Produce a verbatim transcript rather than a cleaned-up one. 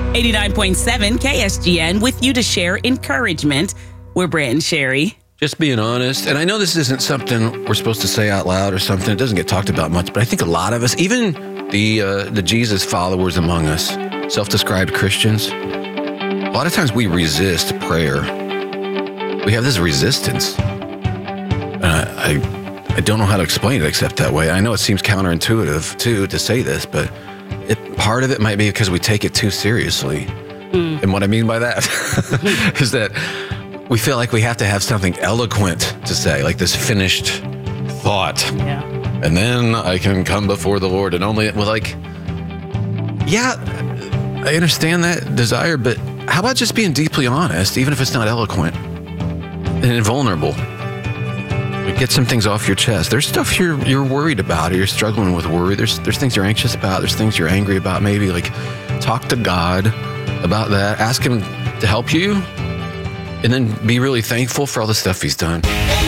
eighty-nine point seven K S G N with you to share encouragement. We're Brant and Sherry. Just being honest, and I know this isn't something we're supposed to say out loud or something. It doesn't get talked about much, but I think a lot of us, even the uh, the Jesus followers among us, self-described Christians, a lot of times we resist prayer. We have this resistance. And I, I, I don't know how to explain it except that way. I know it seems counterintuitive, too, to say this, but it, part of it might be because we take it too seriously. Mm. And what I mean by that is that we feel like we have to have something eloquent to say, like this finished thought. Yeah. And then I can come before the Lord and only, well, like, yeah, I understand that desire, but how about just being deeply honest, even if it's not eloquent and invulnerable? Get some things off your chest. There's stuff you're you're worried about, or you're struggling with worry. There's there's things you're anxious about. There's things you're angry about. Maybe like talk to God about that. Ask Him to help you. And then be really thankful for all the stuff He's done.